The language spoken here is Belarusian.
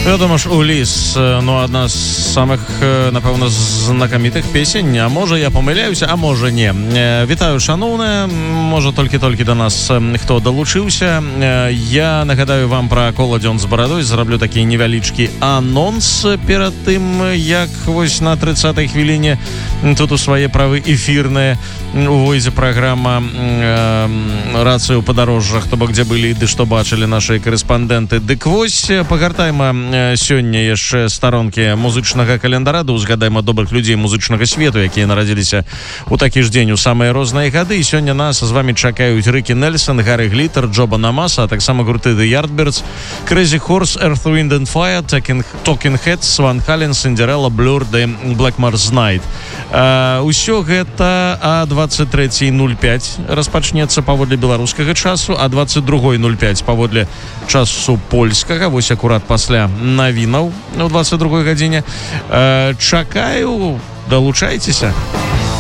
Вядома ж, Уліс, одна з самых, напэўна, знакамітых песень, а можа я памыляюся, а можа не. Вітаю, шаноўныя, можа толькі-толькі да нас хто далучыўся. Я нагадаю вам пра кола дзён з барадой, зраблю такі невялічкі анонс перад тым, як вось на 30-й хвіліне тут у свае правы эфірныя увойдзе праграма «Рацыя ў падарожжах», то бок, дзе былі ды што бачылі нашы корэспандэнты. Дык вось, пагартайма сёння яшчэ старонкі музычнага календара, да узгадайма добрых людзей музычнага свету, якія нарадзіліся ў такі ж дзень у самыя розныя гады. І сёння нас з вамі чакаюць Рыкі Нельсон, Гаррі Глітер, Джо Банамаса, а таксама гурты The Yardbirds, Crazy Horse, Earth, Wind and Fire, Talking Heads, Van Halen, Cinderella, Blur, The Blackmore's Night. Усё гэта а 23:05 распачнецца паводле беларускага часу, а 22:05 паводле часу польскага, вось акурат пасля навінаў у 22 гадзіне. Чакаю, далучайцеся.